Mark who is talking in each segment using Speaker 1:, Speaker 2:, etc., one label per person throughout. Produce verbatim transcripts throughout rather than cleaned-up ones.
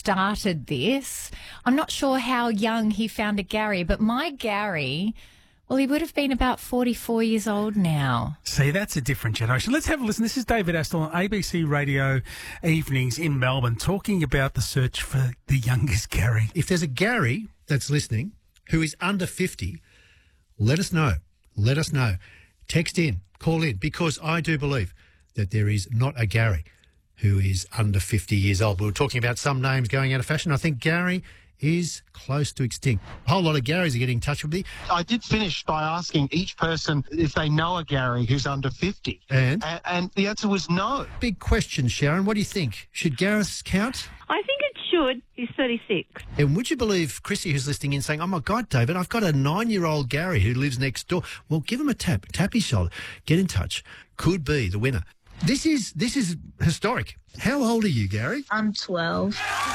Speaker 1: started this. I'm not sure how young he found a Gary, but my Gary, well, he would have been about forty-four years old now.
Speaker 2: See, that's a different generation. Let's have a listen. This is David Astle on A B C Radio Evenings in Melbourne talking about the search for the youngest Gary.
Speaker 3: If there's a Gary that's listening who is under fifty, let us know. Let us know. Text in, call in, because I do believe that there is not a Gary who is under fifty years old. We were talking about some names going out of fashion. I think Gary is close to extinct. A whole lot of Garys are getting in touch with me.
Speaker 4: I did finish by asking each person if they know a Gary who's under fifty.
Speaker 3: And?
Speaker 4: A- and the answer was no.
Speaker 3: Big question, Sharon. What do you think? Should Gareth count?
Speaker 5: I think it should. He's thirty-six.
Speaker 3: And would you believe Chrissy, who's listening in, saying, oh, my God, David, I've got a nine-year-old Gary who lives next door. Well, give him a tap, tap his shoulder, get in touch. Could be the winner. This is this is historic. How old are you, Gary?
Speaker 6: I'm twelve.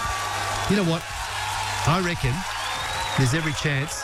Speaker 3: You know what? I reckon there's every chance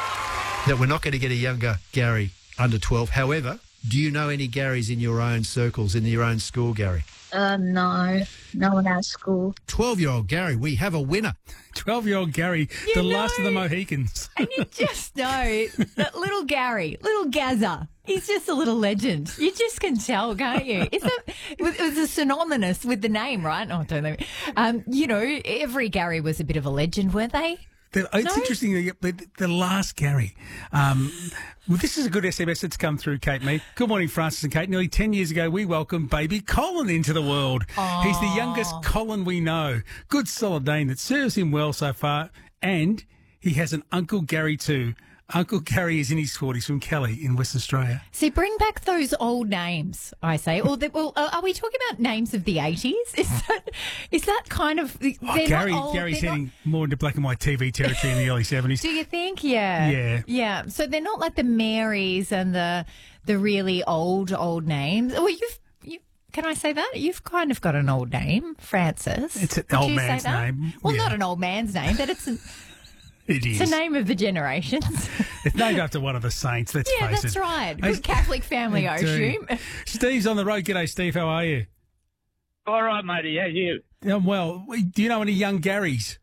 Speaker 3: that we're not going to get a younger Gary under twelve. However, do you know any Garys in your own circles, in your own school, Gary?
Speaker 6: Uh, no. No one at school.
Speaker 3: twelve-year-old Gary, we have a winner.
Speaker 2: twelve-year-old Gary,
Speaker 1: You
Speaker 2: the
Speaker 1: know-
Speaker 2: last of the Mohicans.
Speaker 1: And you just know that little Gary, little Gazza, he's just a little legend. You just can tell, can't you? It's a, it was a synonymous with the name, right? Oh, don't let me. Um, you know, every Gary was a bit of a legend, weren't they?
Speaker 2: The, it's
Speaker 1: No?
Speaker 2: interesting, that- but the last Gary. Um, well, this is a good S M S that's come through, Kate Me. Good morning, Francis and Kate. Nearly ten years ago, we welcomed baby Colin into the world. He's the youngest Colin we know. Good, solid name that serves him well so far. And he has an Uncle Gary too. Uncle Gary is in his forties from Kelly in West Australia.
Speaker 1: See, bring back those old names, I say. Or the, well, uh, are we talking about names of the eighties? Is that is that kind of...
Speaker 2: Oh,
Speaker 1: they're
Speaker 2: Gary,
Speaker 1: not old,
Speaker 2: Gary's
Speaker 1: they're not-
Speaker 2: heading more into black and white T V territory in the early seventies.
Speaker 1: Do you think? Yeah.
Speaker 2: Yeah.
Speaker 1: Yeah. So they're not like the Marys and the the really old, old names. Well, you've... You, can I say that? You've kind of got an old name, Francis.
Speaker 2: It's an
Speaker 1: Would
Speaker 2: old
Speaker 1: you say
Speaker 2: man's
Speaker 1: that?
Speaker 2: name,
Speaker 1: Well,
Speaker 2: yeah.
Speaker 1: not an old man's name, but it's, an,
Speaker 2: It is.
Speaker 1: it's a name of the generations.
Speaker 2: It's named after one of the saints, let's
Speaker 1: Yeah,
Speaker 2: face
Speaker 1: that's
Speaker 2: it.
Speaker 1: right.
Speaker 2: Hey,
Speaker 1: Good Catholic family, I
Speaker 2: Indeed.
Speaker 1: assume.
Speaker 2: Steve's on the road. G'day, Steve. How are you?
Speaker 7: All right, matey. How you?
Speaker 2: Um, well, do you know any young Garys?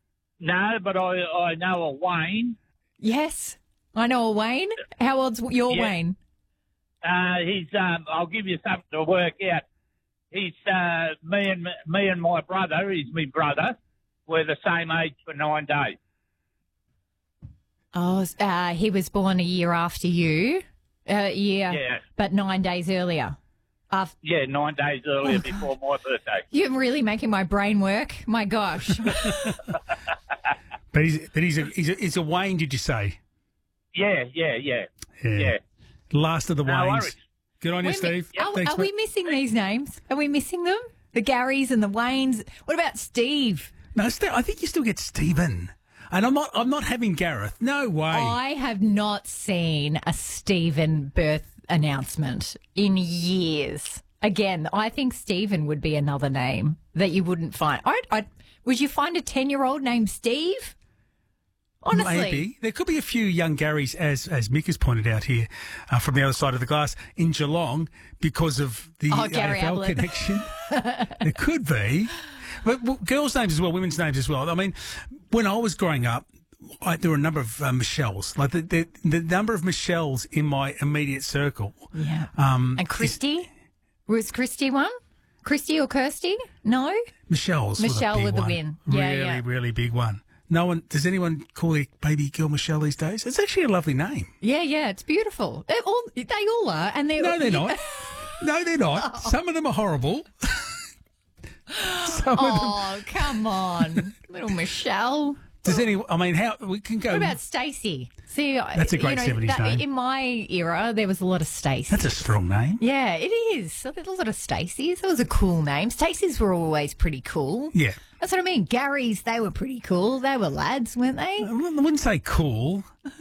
Speaker 7: No, but I I know a Wayne.
Speaker 1: Yes. I know a Wayne. How old's your
Speaker 7: Yeah.
Speaker 1: Wayne?
Speaker 7: Uh, he's. Um, I'll give you something to work out. He's uh, me and me and my brother. He's my brother. We're the same age for nine days.
Speaker 1: Oh, uh, he was born a year after you. Uh, yeah.
Speaker 7: Yeah.
Speaker 1: But nine days earlier. After,
Speaker 7: Yeah, nine days earlier before my birthday.
Speaker 1: you're really making my brain work. My gosh.
Speaker 2: But he's but he's a he's a, he's a Wayne, did you say?
Speaker 7: Yeah, yeah, yeah, yeah.
Speaker 2: Last of the
Speaker 7: No
Speaker 2: Waynes.
Speaker 7: worries.
Speaker 2: Good on you,
Speaker 1: Wait a minute.
Speaker 2: Steve.
Speaker 1: Are,
Speaker 2: Thanks,
Speaker 1: are we
Speaker 2: mate.
Speaker 1: missing these names? Are we missing them? The Garys and the Waynes. What about Steve?
Speaker 2: No, Steve, I think you still get Stephen. And I'm not I'm not having Gareth. No way.
Speaker 1: I have not seen a Stephen birth announcement in years. Again, I think Stephen would be another name that you wouldn't find. I, I, would you find a ten-year-old named Steve? Honestly.
Speaker 2: Maybe. There could be a few young Garys, as as Mick has pointed out here, uh, from the other side of the glass, in Geelong, because of the
Speaker 1: Oh, Gary
Speaker 2: A F L
Speaker 1: Ablett.
Speaker 2: connection. There could be. But well, girls' names as well, women's names as well. I mean, when I was growing up, I, there were a number of uh, Michelles. Like the, the the number of Michelles in my immediate circle.
Speaker 1: Yeah.
Speaker 2: Um,
Speaker 1: And Christy? Was Christy one? Christy or Kirsty? No?
Speaker 2: Michelle's was a
Speaker 1: Michelle
Speaker 2: big
Speaker 1: with the
Speaker 2: one.
Speaker 1: win. Yeah,
Speaker 2: really,
Speaker 1: yeah.
Speaker 2: really big one. No one does anyone call their baby girl Michelle these days? It's actually a lovely name.
Speaker 1: Yeah, yeah, it's beautiful. They all, they all are. And they're,
Speaker 2: No, they're not. No, they're not. Some of them are horrible. Some of them.
Speaker 1: Oh, come on. Little Michelle.
Speaker 2: Does anyone? I mean, how we can go?
Speaker 1: What about Stacey? See,
Speaker 2: That's a great
Speaker 1: you know,
Speaker 2: seventies
Speaker 1: that-
Speaker 2: name.
Speaker 1: In my era, there was a lot of Stacey.
Speaker 2: That's a strong name.
Speaker 1: Yeah, it is. So there's a lot of Stacey's. That was a cool name. Stacey's were always pretty cool.
Speaker 2: Yeah.
Speaker 1: That's what I mean. Gary's, they were pretty cool. They were lads, weren't they?
Speaker 2: I wouldn't say cool.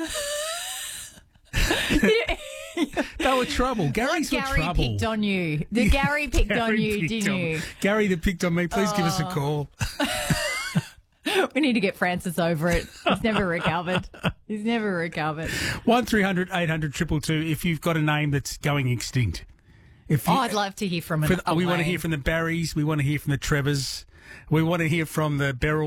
Speaker 2: They were trouble. Gary's were
Speaker 1: Gary
Speaker 2: trouble.
Speaker 1: picked on you. The Gary picked on
Speaker 2: Gary
Speaker 1: you,
Speaker 2: picked
Speaker 1: didn't
Speaker 2: on-
Speaker 1: you?
Speaker 2: Gary that picked on me. Please give us a call.
Speaker 1: We need to get Francis over it. He's never recovered. He's never recovered.
Speaker 2: One three hundred eight hundred triple two. If you've got a name that's going extinct. If you,
Speaker 1: Oh, I'd love to hear from
Speaker 2: for
Speaker 1: an
Speaker 2: the- we want to
Speaker 1: Wayne.
Speaker 2: hear from the Barrys. We want to hear from the Trevors. We want to hear from the Beryl.